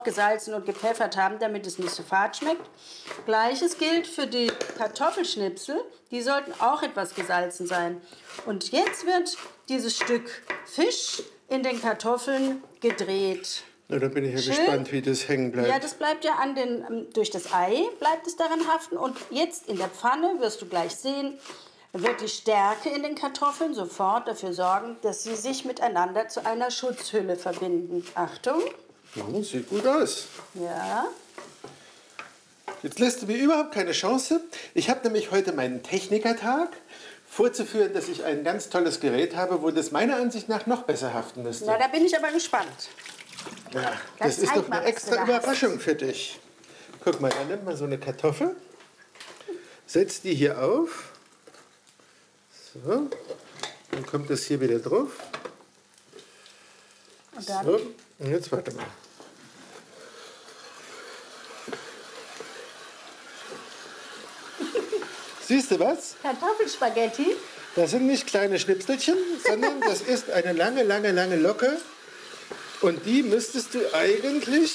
gesalzen und gepfeffert haben, damit es nicht so fad schmeckt. Gleiches gilt für die Kartoffelschnipsel. Die sollten auch etwas gesalzen sein. Und jetzt wird dieses Stück Fisch in den Kartoffeln gedreht. Na, da bin ich ja gespannt, wie das hängen bleibt. Ja, das bleibt ja durch das Ei bleibt es daran haften. Und jetzt in der Pfanne wirst du gleich sehen, wird die Stärke in den Kartoffeln sofort dafür sorgen, dass sie sich miteinander zu einer Schutzhülle verbinden. Achtung. Ja, sieht gut aus. Ja. Jetzt lässt du mir überhaupt keine Chance. Ich habe nämlich heute meinen Technikertag, vorzuführen, dass ich ein ganz tolles Gerät habe, wo das meiner Ansicht nach noch besser haften müsste. Na, da bin ich aber gespannt. Ja, das ist doch eine extra Überraschung für dich. Guck mal, da nimmt man so eine Kartoffel, setzt die hier auf. So, dann kommt das hier wieder drauf. Und dann? So, und jetzt warte mal. Siehst du was? Kartoffelspaghetti. Das sind nicht kleine Schnipselchen, sondern das ist eine lange, lange, lange Locke. Und die müsstest du eigentlich